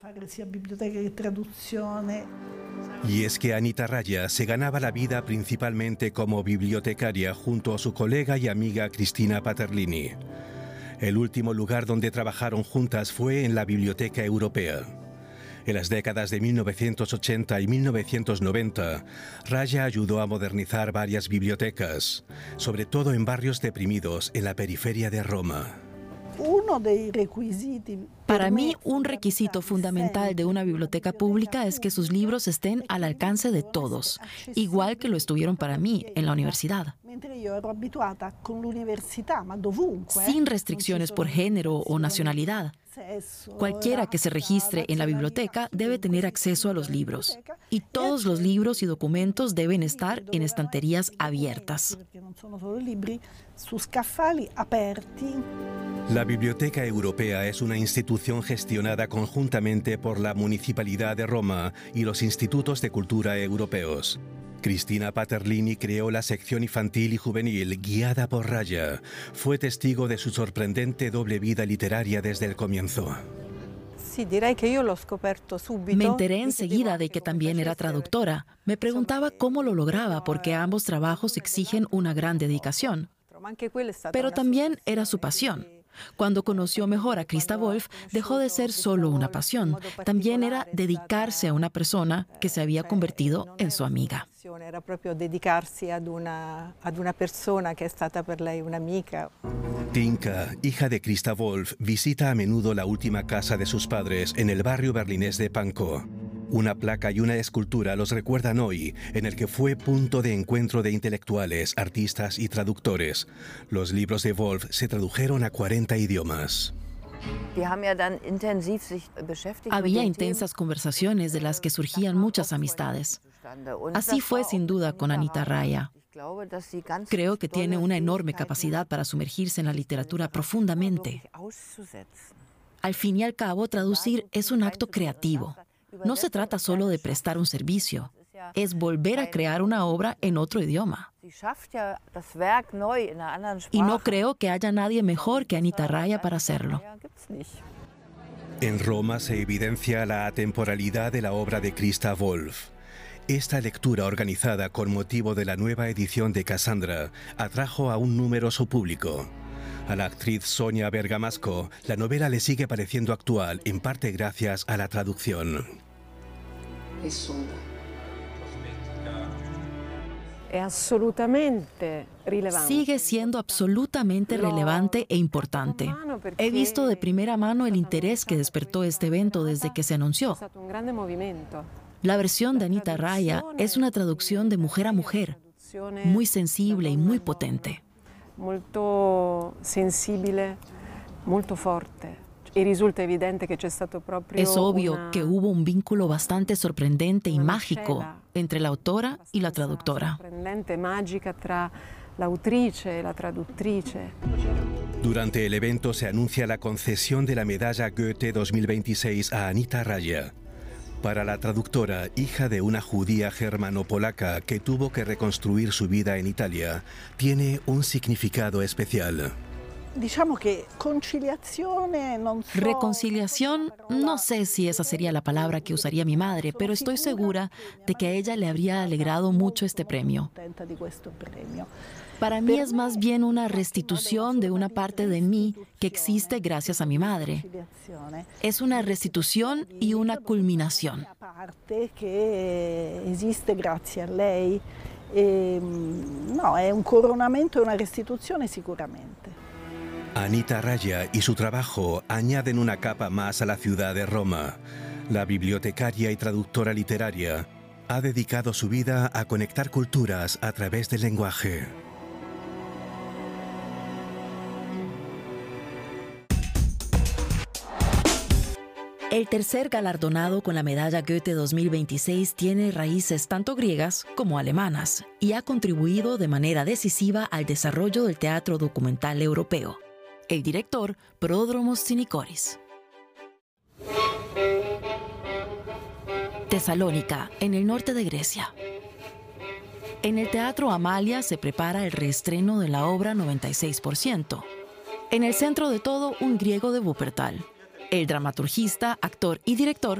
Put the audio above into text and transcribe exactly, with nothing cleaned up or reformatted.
Y es que Anita Raya se ganaba la vida principalmente como bibliotecaria junto a su colega y amiga Cristina Paterlini. El último lugar donde trabajaron juntas fue en la Biblioteca Europea. En las décadas de mil novecientos ochenta y mil novecientos noventa, Raya ayudó a modernizar varias bibliotecas, sobre todo en barrios deprimidos en la periferia de Roma. Para mí, un requisito fundamental de una biblioteca pública es que sus libros estén al alcance de todos, igual que lo estuvieron para mí en la universidad. Sin restricciones por género o nacionalidad. Cualquiera que se registre en la biblioteca debe tener acceso a los libros. Y todos los libros y documentos deben estar en estanterías abiertas. La Biblioteca Europea es una institución gestionada conjuntamente por la Municipalidad de Roma y los Institutos de Cultura europeos. Cristina Paterlini creó la sección infantil y juvenil guiada por Raya. Fue testigo de su sorprendente doble vida literaria desde el comienzo. Me enteré enseguida de que también era traductora. Me preguntaba cómo lo lograba porque ambos trabajos exigen una gran dedicación. Pero también era su pasión. Cuando conoció mejor a Christa Wolf, dejó de ser solo una pasión. También era dedicarse a una persona que se había convertido en su amiga. Era proprio dedicarse a una, a una persona que è stata per lei un'amica. Tinka, hija de Christa Wolf, visita a menudo la última casa de sus padres en el barrio berlinés de Pankow. Una placa y una escultura los recuerdan hoy, en el que fue punto de encuentro de intelectuales, artistas y traductores. Los libros de Wolf se tradujeron a cuarenta idiomas. Había intensas conversaciones de las que surgían muchas amistades. Así fue sin duda con Anita Raya. Creo que tiene una enorme capacidad para sumergirse en la literatura profundamente. Al fin y al cabo, traducir es un acto creativo. No se trata solo de prestar un servicio, es volver a crear una obra en otro idioma. Y no creo que haya nadie mejor que Anita Raya para hacerlo. En Roma se evidencia la atemporalidad de la obra de Christa Wolf. Esta lectura organizada con motivo de la nueva edición de Cassandra atrajo a un numeroso público. A la actriz Sonia Bergamasco, la novela le sigue pareciendo actual, en parte gracias a la traducción. Sigue siendo absolutamente relevante e importante. He visto de primera mano el interés que despertó este evento desde que se anunció. La versión de Anita Raya es una traducción de mujer a mujer, muy sensible y muy potente. Molto sensibile, molto forte. Y resulta evidente que c'è stato proprio Es obvio una, que hubo un vínculo bastante sorprendente y mágico entre la autora y la traductora. Sorprendente, mágica tra l'autrice e la traduttrice. Durante el evento se anuncia la concesión de la medalla Goethe dos mil veintiséis a Anita Raya. Para la traductora, hija de una judía germano-polaca que tuvo que reconstruir su vida en Italia, tiene un significado especial. Reconciliación, no sé si esa sería la palabra que usaría mi madre, pero estoy segura de que a ella le habría alegrado mucho este premio. Para mí es más bien una restitución de una parte de mí que existe gracias a mi madre. Es una restitución y una culminación. No, è un coronamento e una restituzione sicuramente. Anita Raya y su trabajo añaden una capa más a la ciudad de Roma. La bibliotecaria y traductora literaria ha dedicado su vida a conectar culturas a través del lenguaje. El tercer galardonado con la medalla Goethe dos mil veintiséis tiene raíces tanto griegas como alemanas y ha contribuido de manera decisiva al desarrollo del teatro documental europeo. El director, Pródromos Tsinikoris. Tesalónica, en el norte de Grecia. En el Teatro Amalia se prepara el reestreno de la obra noventa y seis por ciento. En el centro de todo, un griego de Wuppertal. El dramaturgista, actor y director